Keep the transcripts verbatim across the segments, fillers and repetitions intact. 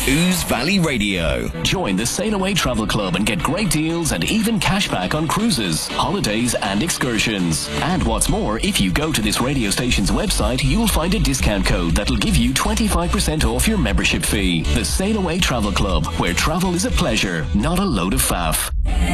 Ouse Valley Radio. Join the Sail Away Travel Club and get great deals and even cashback on cruises, holidays and excursions. And what's more, if you go to this radio station's website, you'll find a discount code that'll give you twenty-five percent off your membership fee. The Sail Away Travel Club, where travel is a pleasure, not a load of faff.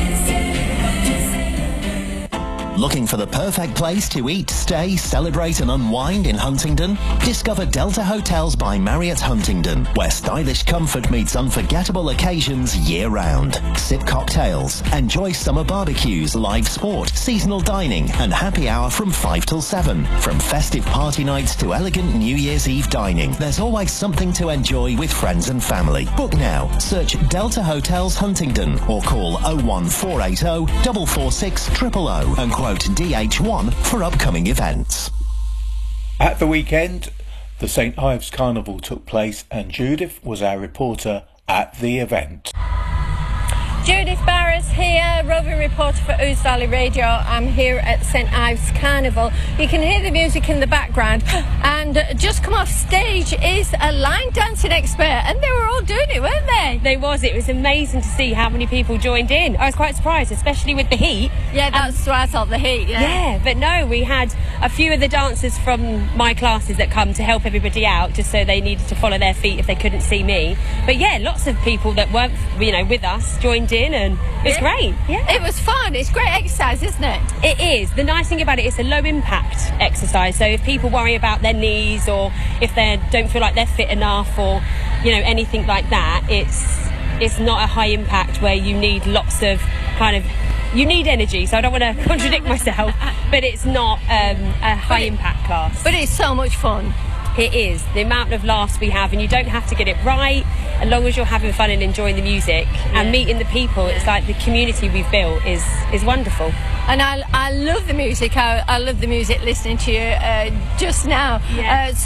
Looking for the perfect place to eat, stay, celebrate and unwind in Huntingdon? Discover Delta Hotels by Marriott Huntingdon, where stylish comfort meets unforgettable occasions year-round. Sip cocktails, enjoy summer barbecues, live sport, seasonal dining and happy hour from five till seven. From festive party nights to elegant New Year's Eve dining, there's always something to enjoy with friends and family. Book now. Search Delta Hotels Huntingdon or call oh one four eight oh, four four six, zero zero zero and quote D H one for upcoming events. At the weekend, the Saint Ives Carnival took place and Judith was our reporter at the event. Judith Barras here, roving reporter for Ouse Valley Radio. I'm here at Saint Ives Carnival. You can hear the music in the background, and just come off stage is a line dancing expert, and they were all doing it, weren't they? They was. It was amazing to see how many people joined in. I was quite surprised, especially with the heat. Yeah, that's um, what I thought, the heat, yeah. Yeah, but no, we had a few of the dancers from my classes that come to help everybody out, just so they needed to follow their feet if they couldn't see me. But yeah, lots of people that weren't, you know, with us joined in, and it was yeah. great. Yeah, it was fun. It's great exercise, isn't it? It is. The nice thing about it is a low impact exercise. So if people worry about their knees, or if they don't feel like they're fit enough, or you know anything like that, it's it's not a high impact where you need lots of kind of you need energy. So I don't want to contradict myself, but it's not um, a high impact class. But it's so much fun. It is. The amount of laughs we have, and you don't have to get it right, as long as you're having fun and enjoying the music and yeah. meeting the people. It's like the community we've built is is wonderful. And I, I love the music. I, I love the music listening to you uh, just now. Yeah. Uh,